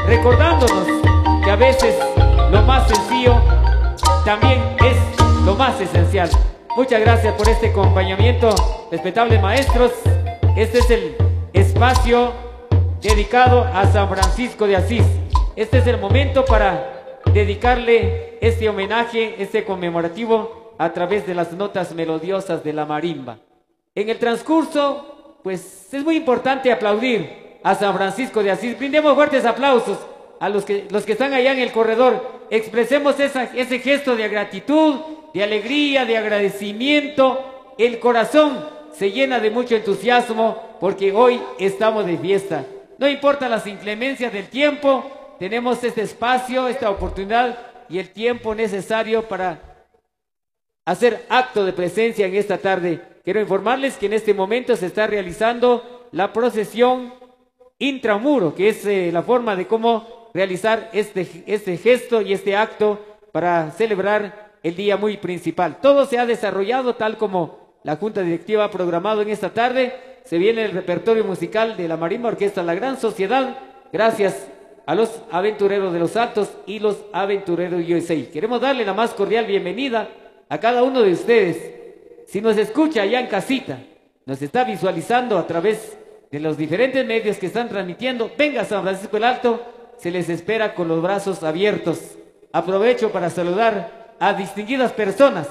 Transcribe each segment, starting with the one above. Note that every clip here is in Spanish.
recordándonos que a veces lo más sencillo también es lo más esencial. Muchas gracias por este acompañamiento, respetables maestros. Este es el espacio dedicado a San Francisco de Asís. Este es el momento para dedicarle este homenaje, este conmemorativo, a través de las notas melodiosas de la marimba. En el transcurso, pues es muy importante aplaudir a San Francisco de Asís. Brindemos fuertes aplausos a los que están allá en el corredor. Expresemos ese gesto de gratitud, de alegría, de agradecimiento. El corazón se llena de mucho entusiasmo porque hoy estamos de fiesta. No importa las inclemencias del tiempo, tenemos este espacio, esta oportunidad y el tiempo necesario para hacer acto de presencia en esta tarde. Quiero informarles que en este momento se está realizando la procesión intramuro, que es la forma de cómo realizar este gesto y este acto para celebrar el día muy principal. Todo se ha desarrollado tal como la Junta Directiva ha programado en esta tarde. Se viene el repertorio musical de la Marimba Orquesta La Gran Sociedad, gracias a los Aventureros de los Altos y los Aventureros USA. Queremos darle la más cordial bienvenida a cada uno de ustedes. Si nos escucha allá en casita, nos está visualizando a través de los diferentes medios que están transmitiendo, venga a San Francisco el Alto, se les espera con los brazos abiertos. Aprovecho para saludar a distinguidas personas.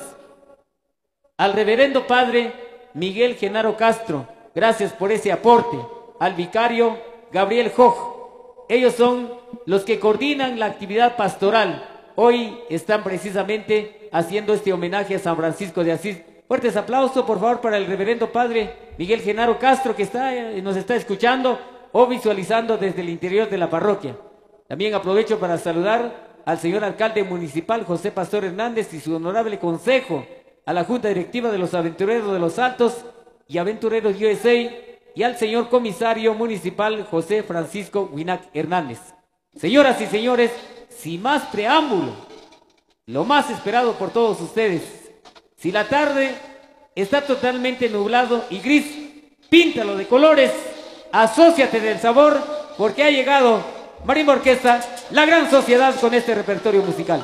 Al reverendo padre Miguel Genaro Castro, gracias por ese aporte. Al vicario Gabriel Joj. Ellos son los que coordinan la actividad pastoral. Hoy están precisamente haciendo este homenaje a San Francisco de Asís. Fuertes aplausos, por favor, para el reverendo padre Miguel Genaro Castro, que nos está escuchando o visualizando desde el interior de la parroquia. También aprovecho para saludar al señor alcalde municipal José Pastor Hernández y su honorable consejo, a la Junta Directiva de los Aventureros de los Altos y Aventureros USA, y al señor comisario municipal José Francisco Winac Hernández. Señoras y señores, sin más preámbulo, lo más esperado por todos ustedes. Si la tarde está totalmente nublado y gris, píntalo de colores, asóciate del sabor, porque ha llegado Marimba Orquesta La Gran Sociedad con este repertorio musical.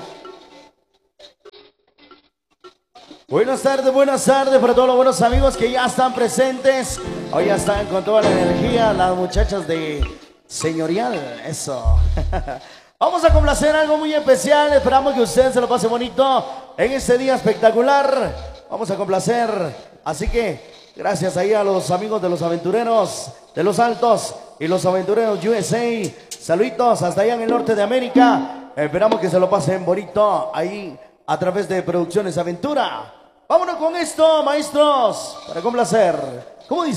Buenas tardes para todos los buenos amigos que ya están presentes. Hoy ya están con toda la energía las muchachas de Señorial, eso. Vamos a complacer algo muy especial, esperamos que ustedes se lo pasen bonito en este día espectacular. Vamos a complacer, así que gracias ahí a los amigos de los Aventureros de los Altos y los Aventureros USA. Saluditos hasta allá en el norte de América. Esperamos que se lo pasen bonito ahí a través de Producciones Aventura. Vámonos con esto, maestros, para complacer. ¿Cómo dice?